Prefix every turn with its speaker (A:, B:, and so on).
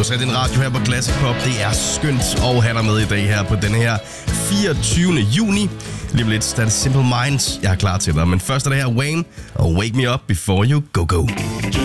A: Du sætter din radio her på Classic Pop. Det er skønt at have dig med i dag her på den her 24. juni. Lige lidt Stand Simple Minds. Jeg er klar til dig. Men først er det her Wayne og Wake Me Up Before You Go Go.